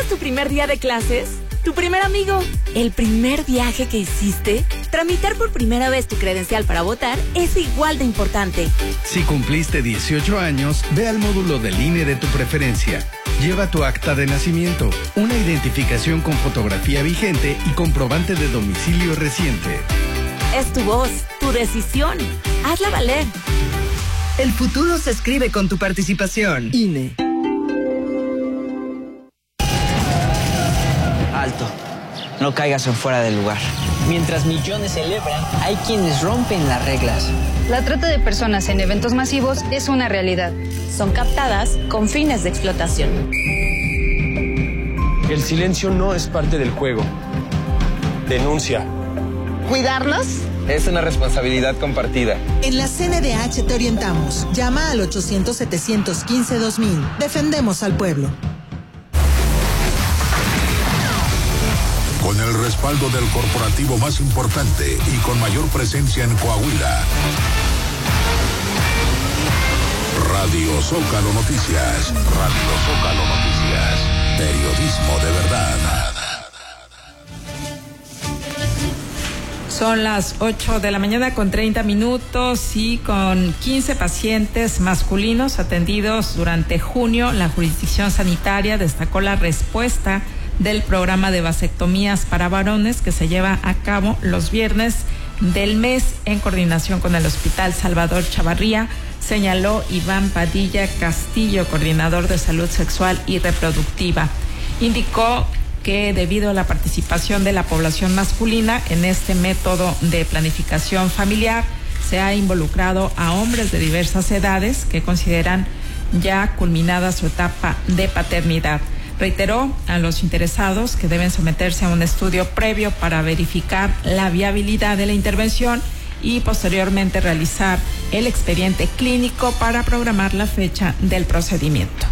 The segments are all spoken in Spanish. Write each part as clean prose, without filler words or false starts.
imaginas tu primer día de clases? ¿Tu primer amigo? ¿El primer viaje que hiciste? Tramitar por primera vez tu credencial para votar es igual de importante. Si cumpliste 18 años, ve al módulo del INE de tu preferencia. Lleva tu acta de nacimiento, una identificación con fotografía vigente y comprobante de domicilio reciente. Es tu voz, tu decisión. Hazla valer. El futuro se escribe con tu participación. INE. Alto, no caigas en fuera del lugar. Mientras millones celebran, hay quienes rompen las reglas. La trata de personas en eventos masivos es una realidad. Son captadas con fines de explotación. El silencio no es parte del juego. Denuncia. ¿Cuidarnos? Es una responsabilidad compartida. En la CNDH te orientamos. Llama al 800-715-2000. Defendemos al pueblo. Con el respaldo del corporativo más importante y con mayor presencia en Coahuila. Radio Zócalo Noticias. Radio Zócalo Noticias. Periodismo de verdad. Son las 8 de la mañana con 30 minutos y con 15 pacientes masculinos atendidos durante junio. La jurisdicción sanitaria destacó la respuesta del programa de vasectomías para varones que se lleva a cabo los viernes del mes en coordinación con el Hospital Salvador Chavarría, señaló Iván Padilla Castillo, coordinador de salud sexual y reproductiva. Indicó que debido a la participación de la población masculina en este método de planificación familiar, se ha involucrado a hombres de diversas edades que consideran ya culminada su etapa de paternidad. Reiteró a los interesados que deben someterse a un estudio previo para verificar la viabilidad de la intervención y posteriormente realizar el expediente clínico para programar la fecha del procedimiento.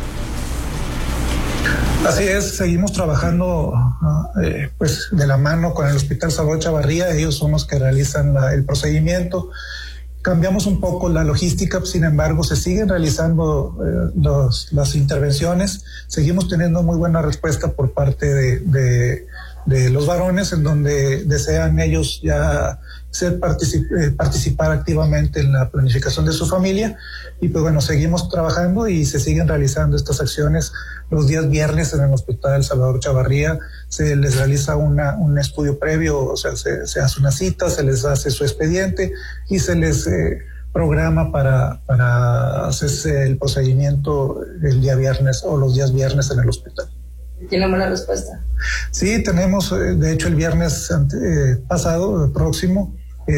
Así es, seguimos trabajando pues de la mano con el Hospital Salvador Chavarría. Ellos son los que realizan el procedimiento. Cambiamos un poco la logística, sin embargo, se siguen realizando las intervenciones. Seguimos teniendo muy buena respuesta por parte de los varones, en donde desean ellos ya participar activamente en la planificación de su familia. Y pues bueno, seguimos trabajando y se siguen realizando estas acciones los días viernes en el Hospital Salvador Chavarría. Se les realiza un estudio previo, o sea, se hace una cita, se les hace su expediente y se les programa para hacerse el procedimiento el día viernes o los días viernes en el hospital. ¿Tiene buena respuesta? Sí, tenemos, de hecho, el viernes pasado, próximo,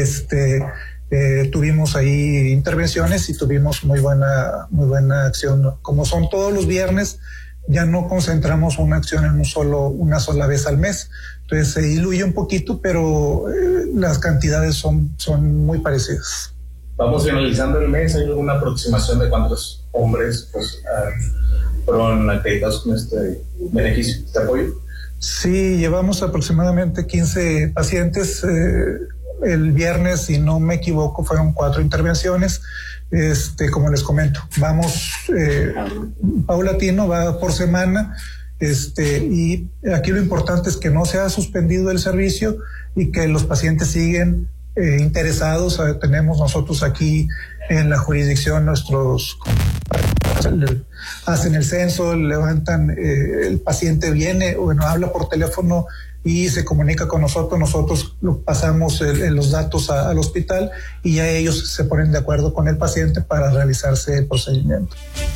tuvimos ahí intervenciones y tuvimos muy buena acción. Como son todos los viernes, ya no concentramos una acción en una sola vez al mes. Entonces se diluye un poquito, pero las cantidades son muy parecidas. Vamos finalizando el mes. ¿Hay alguna aproximación de cuántos hombres fueron acreditados con este beneficio, este apoyo? Sí, llevamos aproximadamente 15 pacientes. El viernes, si no me equivoco, fueron 4 intervenciones. Como les comento, vamos paulatino, va por semana. Y aquí lo importante es que no se ha suspendido el servicio y que los pacientes siguen interesados. Tenemos nosotros aquí en la jurisdicción nuestros hacen el censo, levantan, el paciente viene, habla por teléfono y se comunica con nosotros pasamos los datos al hospital y ya ellos se ponen de acuerdo con el paciente para realizarse el procedimiento.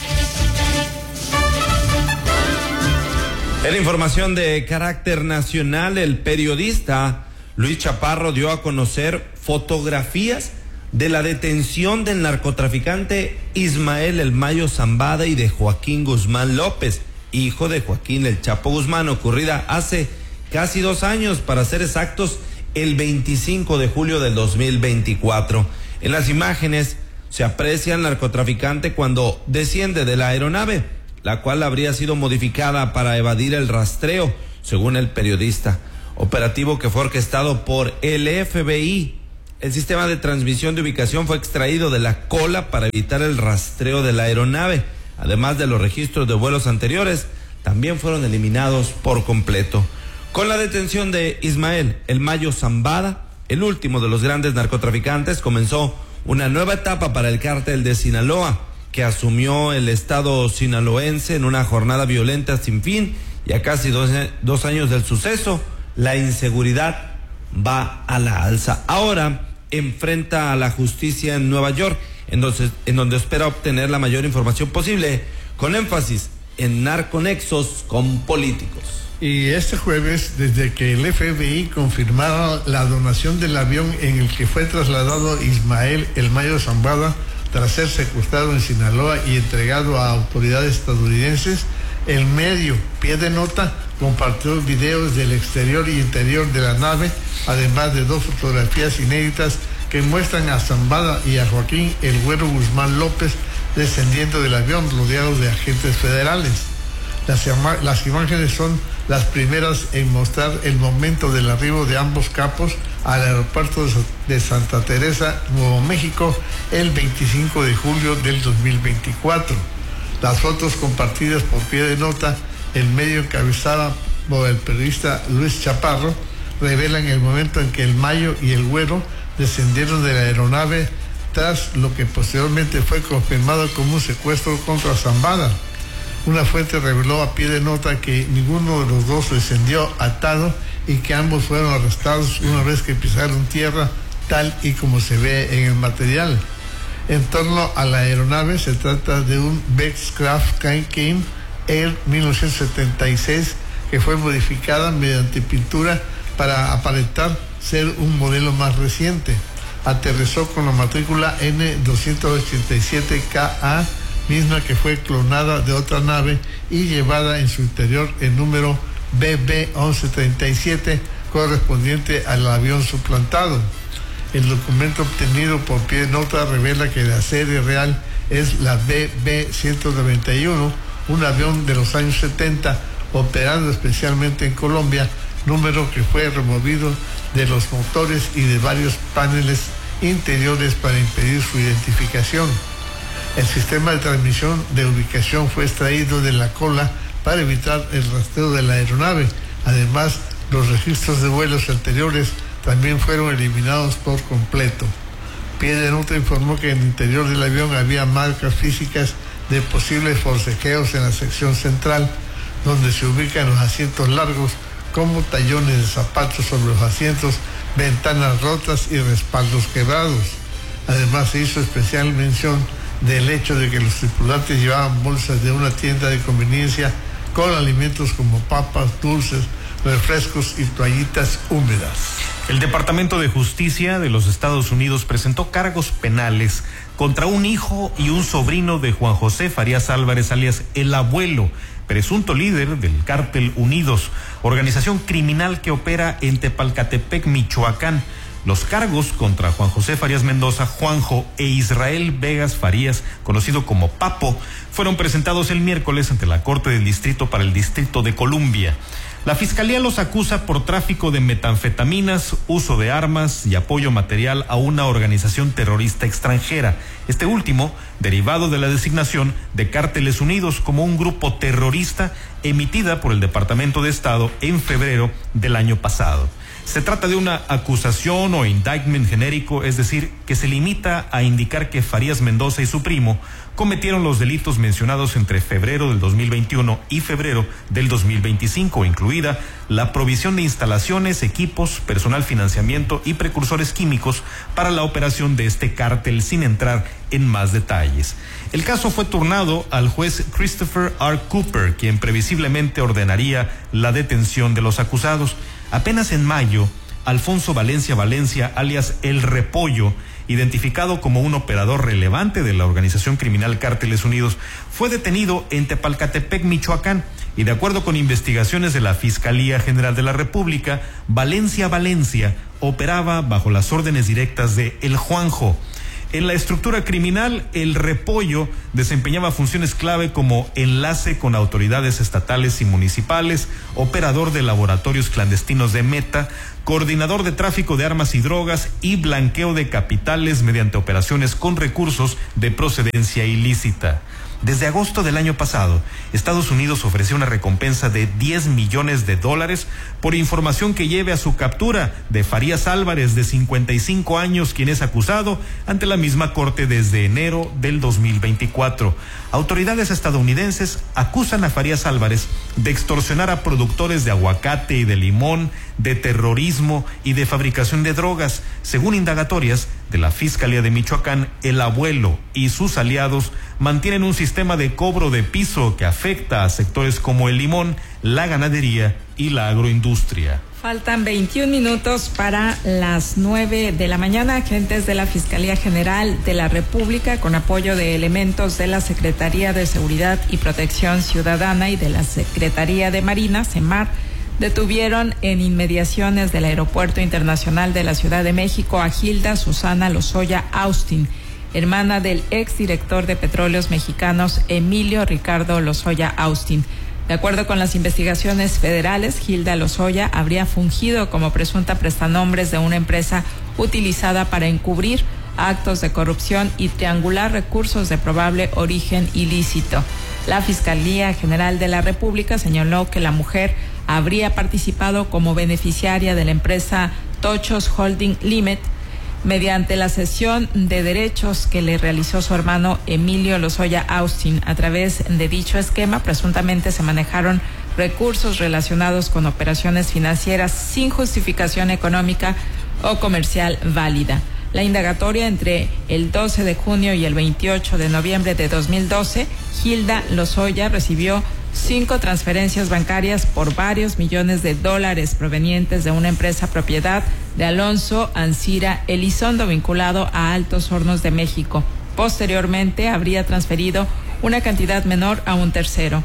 En información de carácter nacional, el periodista Luis Chaparro dio a conocer fotografías de la detención del narcotraficante Ismael El Mayo Zambada y de Joaquín Guzmán López, hijo de Joaquín El Chapo Guzmán, ocurrida hace casi 2 años, para ser exactos, el 25 de julio del 2024. En las imágenes se aprecia al narcotraficante cuando desciende de la aeronave, la cual habría sido modificada para evadir el rastreo, según el periodista. Operativo que fue orquestado por el FBI. El sistema de transmisión de ubicación fue extraído de la cola para evitar el rastreo de la aeronave. Además de los registros de vuelos anteriores, también fueron eliminados por completo. Con la detención de Ismael El Mayo Zambada, el último de los grandes narcotraficantes, comenzó una nueva etapa para el cártel de Sinaloa, que asumió el estado sinaloense en una jornada violenta sin fin, y a casi 2 años del suceso, la inseguridad va a la alza. Ahora enfrenta a la justicia en Nueva York, en donde espera obtener la mayor información posible, con énfasis en narconexos con políticos. Y este jueves, desde que el FBI confirmara la donación del avión en el que fue trasladado Ismael El Mayo Zambada tras ser secuestrado en Sinaloa y entregado a autoridades estadounidenses, el medio Pie de Nota compartió videos del exterior y interior de la nave, además de 2 fotografías inéditas que muestran a Zambada y a Joaquín El Güero Guzmán López descendiendo del avión rodeados de agentes federales. Las imágenes son las primeras en mostrar el momento del arribo de ambos capos al aeropuerto de Santa Teresa, Nuevo México, el 25 de julio del 2024. Las fotos compartidas por Pie de Nota, el medio encabezada por el periodista Luis Chaparro, revelan el momento en que el Mayo y el Güero descendieron de la aeronave tras lo que posteriormente fue confirmado como un secuestro contra Zambada. Una fuente reveló a Pie de Nota que ninguno de los dos descendió atado y que ambos fueron arrestados una vez que pisaron tierra, tal y como se ve en el material. En torno a la aeronave, se trata de un Beechcraft King Air 1976 que fue modificada mediante pintura para aparentar ser un modelo más reciente. Aterrizó con la matrícula N287KA, misma que fue clonada de otra nave y llevada en su interior el número BB1137 correspondiente al avión suplantado. El documento obtenido por Pie de Nota revela que la serie real es la BB191, un avión de los años 70 operando especialmente en Colombia, número que fue removido de los motores y de varios paneles interiores para impedir su identificación. El sistema de transmisión de ubicación fue extraído de la cola para evitar el rastreo de la aeronave. Además, los registros de vuelos anteriores también fueron eliminados por completo. Pie de Nota informó que en el interior del avión había marcas físicas de posibles forcejeos en la sección central, donde se ubican los asientos largos, como tallones de zapatos sobre los asientos, ventanas rotas y respaldos quebrados. Además, se hizo especial mención del hecho de que los tripulantes llevaban bolsas de una tienda de conveniencia con alimentos como papas, dulces, refrescos y toallitas húmedas. El Departamento de Justicia de los Estados Unidos presentó cargos penales contra un hijo y un sobrino de Juan José Farías Álvarez, alias El Abuelo, presunto líder del Cártel Unidos, organización criminal que opera en Tepalcatepec, Michoacán. Los cargos contra Juan José Farías Mendoza, Juanjo, e Israel Vegas Farías, conocido como Papo, fueron presentados el miércoles ante la Corte del Distrito para el Distrito de Columbia. La Fiscalía los acusa por tráfico de metanfetaminas, uso de armas y apoyo material a una organización terrorista extranjera. Este último, derivado de la designación de Cárteles Unidos como un grupo terrorista emitida por el Departamento de Estado en febrero del año pasado. Se trata de una acusación o indictment genérico, es decir, que se limita a indicar que Farías Mendoza y su primo cometieron los delitos mencionados entre febrero del 2021 y febrero del 2025, incluida la provisión de instalaciones, equipos, personal, financiamiento y precursores químicos para la operación de este cártel, sin entrar en más detalles. El caso fue turnado al juez Christopher R. Cooper, quien previsiblemente ordenaría la detención de los acusados. Apenas en mayo, Alfonso Valencia, alias El Repollo, identificado como un operador relevante de la organización criminal Cárteles Unidos, fue detenido en Tepalcatepec, Michoacán, y de acuerdo con investigaciones de la Fiscalía General de la República, Valencia operaba bajo las órdenes directas de El Juanjo. En la estructura criminal, El Repollo desempeñaba funciones clave como enlace con autoridades estatales y municipales, operador de laboratorios clandestinos de meta, coordinador de tráfico de armas y drogas y blanqueo de capitales mediante operaciones con recursos de procedencia ilícita. Desde agosto del año pasado, Estados Unidos ofreció una recompensa de $10 millones por información que lleve a su captura de Farías Álvarez, de 55 años, quien es acusado ante la misma corte desde enero del 2024. Autoridades estadounidenses acusan a Farías Álvarez de extorsionar a productores de aguacate y de limón, de terrorismo y de fabricación de drogas. Según indagatorias de la Fiscalía de Michoacán, el abuelo y sus aliados mantienen un sistema de cobro de piso que afecta a sectores como el limón, la ganadería y la agroindustria. Faltan 21 minutos para las 9 de la mañana. Agentes de la Fiscalía General de la República, con apoyo de elementos de la Secretaría de Seguridad y Protección Ciudadana y de la Secretaría de Marina, SEMAR, detuvieron en inmediaciones del Aeropuerto Internacional de la Ciudad de México a Gilda Susana Lozoya Austin, hermana del exdirector de Petróleos Mexicanos Emilio Ricardo Lozoya Austin. De acuerdo con las investigaciones federales, Gilda Lozoya habría fungido como presunta prestanombres de una empresa utilizada para encubrir actos de corrupción y triangular recursos de probable origen ilícito. La Fiscalía General de la República señaló que la mujer habría participado como beneficiaria de la empresa Tochos Holding Limited mediante la cesión de derechos que le realizó su hermano Emilio Lozoya Austin. A través de dicho esquema, presuntamente se manejaron recursos relacionados con operaciones financieras sin justificación económica o comercial válida. La indagatoria entre el 12 de junio y el 28 de noviembre de 2012, Gilda Lozoya recibió 5 transferencias bancarias por varios millones de dólares provenientes de una empresa propiedad de Alonso Ancira Elizondo, vinculado a Altos Hornos de México. Posteriormente habría transferido una cantidad menor a un tercero.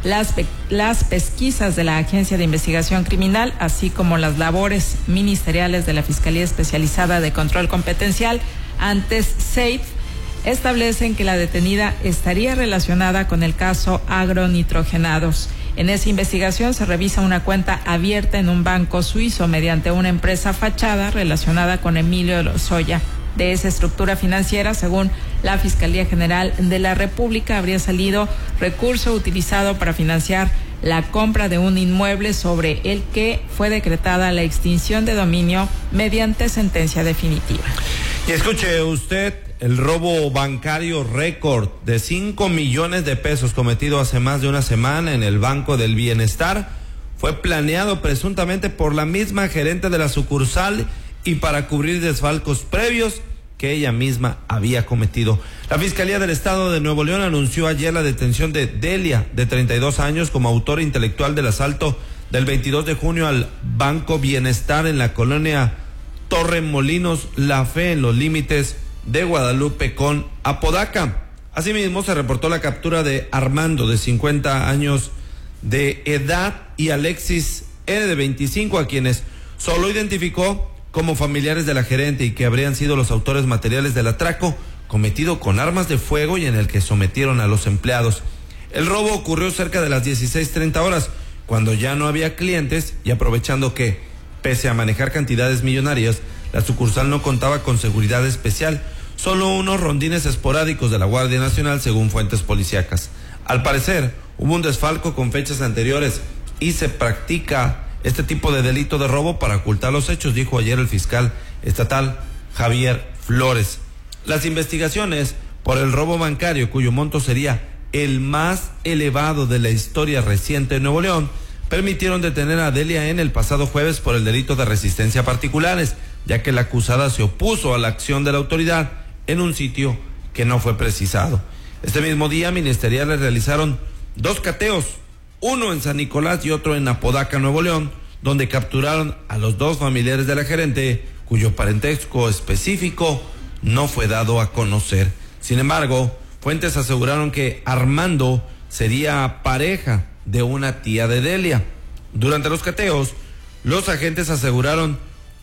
Las pesquisas de la Agencia de Investigación Criminal, así como las labores ministeriales de la Fiscalía Especializada de Control Competencial, antes SAFE, establecen que la detenida estaría relacionada con el caso agronitrogenados. En esa investigación se revisa una cuenta abierta en un banco suizo mediante una empresa fachada relacionada con Emilio Lozoya. De esa estructura financiera, según la Fiscalía General de la República, habría salido recurso utilizado para financiar la compra de un inmueble sobre el que fue decretada la extinción de dominio mediante sentencia definitiva. Y escuche usted, el robo bancario récord de 5 millones de pesos cometido hace más de una semana en el Banco del Bienestar fue planeado presuntamente por la misma gerente de la sucursal y para cubrir desfalcos previos que ella misma había cometido. La Fiscalía del Estado de Nuevo León anunció ayer la detención de Delia, de 32 años, como autora intelectual del asalto del 22 de junio al Banco Bienestar en la colonia Torremolinos La Fe, en los límites de Guadalupe con Apodaca. Asimismo, se reportó la captura de Armando, de 50 años de edad, y Alexis N., de 25, a quienes solo identificó como familiares de la gerente y que habrían sido los autores materiales del atraco cometido con armas de fuego y en el que sometieron a los empleados. El robo ocurrió cerca de las 16:30 horas, cuando ya no había clientes y aprovechando que, pese a manejar cantidades millonarias, la sucursal no contaba con seguridad especial, solo unos rondines esporádicos de la Guardia Nacional, según fuentes policíacas. Al parecer, hubo un desfalco con fechas anteriores y se practica este tipo de delito de robo para ocultar los hechos, dijo ayer el fiscal estatal Javier Flores. Las investigaciones por el robo bancario, cuyo monto sería el más elevado de la historia reciente en Nuevo León, permitieron detener a Delia N. el pasado jueves por el delito de resistencia a particulares, ya que la acusada se opuso a la acción de la autoridad en un sitio que no fue precisado. Este mismo día, ministeriales realizaron 2 cateos, uno en San Nicolás y otro en Apodaca, Nuevo León, donde capturaron a los 2 familiares de la gerente, cuyo parentesco específico no fue dado a conocer. Sin embargo, fuentes aseguraron que Armando sería pareja de una tía de Delia. Durante los cateos, los agentes aseguraron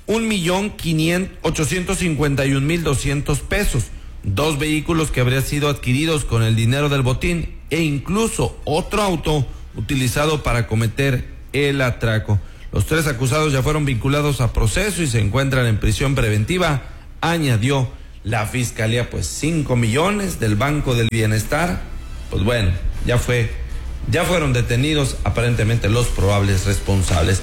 1.851.200 pesos, 2 vehículos que habrían sido adquiridos con el dinero del botín e incluso otro auto utilizado para cometer el atraco. Los 3 acusados ya fueron vinculados a proceso y se encuentran en prisión preventiva, añadió la Fiscalía. Pues 5 millones del Banco del Bienestar pues bueno, ya fueron detenidos aparentemente los probables responsables.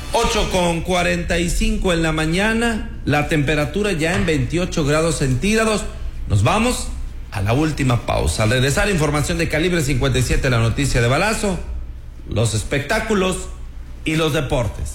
8:45 en la mañana, la temperatura ya en 28 grados centígrados. Nos vamos a la última pausa. Al regresar, información de Calibre 57, la noticia de balazo, los espectáculos y los deportes.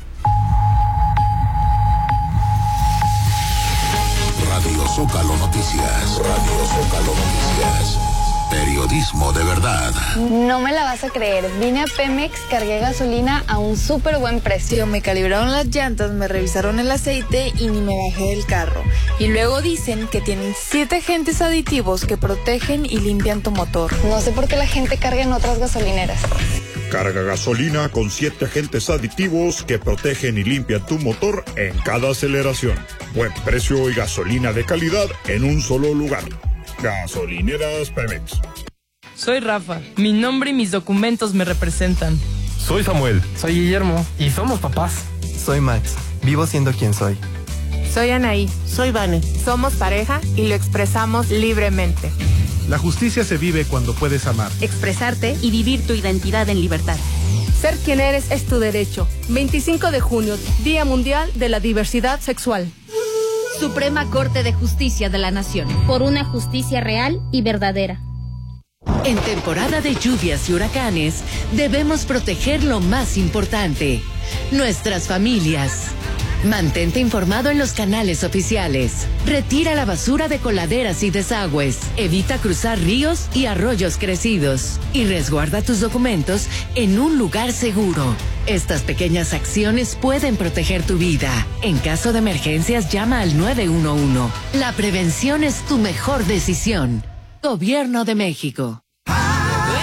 Radio Zócalo Noticias. Radio Zócalo Noticias. Periodismo de verdad. No me la vas a creer. Vine a Pemex, cargué gasolina a un súper buen precio. Me calibraron las llantas, me revisaron el aceite y ni me bajé del carro. Y luego dicen que tienen 7 agentes aditivos que protegen y limpian tu motor. No sé por qué la gente carga en otras gasolineras. Carga gasolina con 7 agentes aditivos que protegen y limpian tu motor en cada aceleración. Buen precio y gasolina de calidad en un solo lugar. Gasolineras Pemex. Soy Rafa. Mi nombre y mis documentos me representan. Soy Samuel. Soy Guillermo. Y somos papás. Soy Max. Vivo siendo quien soy. Soy Anaí. Soy Vane. Somos pareja y lo expresamos libremente. La justicia se vive cuando puedes amar, expresarte y vivir tu identidad en libertad. Ser quien eres es tu derecho. 25 de junio, Día Mundial de la Diversidad Sexual. Suprema Corte de Justicia de la Nación. Por una justicia real y verdadera. En temporada de lluvias y huracanes, debemos proteger lo más importante, nuestras familias. Mantente informado en los canales oficiales. Retira la basura de coladeras y desagües. Evita cruzar ríos y arroyos crecidos. Y resguarda tus documentos en un lugar seguro. Estas pequeñas acciones pueden proteger tu vida. En caso de emergencias, llama al 911. La prevención es tu mejor decisión. Gobierno de México.